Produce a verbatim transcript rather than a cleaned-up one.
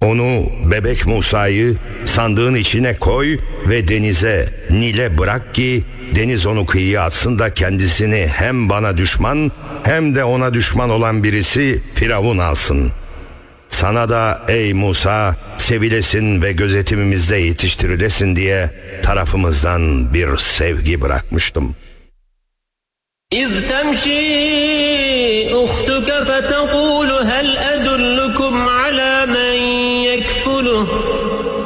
Onu, bebek Musa'yı sandığın içine koy ve denize, Nil'e bırak ki deniz onu kıyıya atsın da kendisini hem bana düşman hem de ona düşman olan birisi Firavun alsın. Sana da ey Musa sevilesin ve gözetimimizde yetiştirilesin diye tarafımızdan bir sevgi bırakmıştım. İz temşi uhtuke fetekulu hel edulluke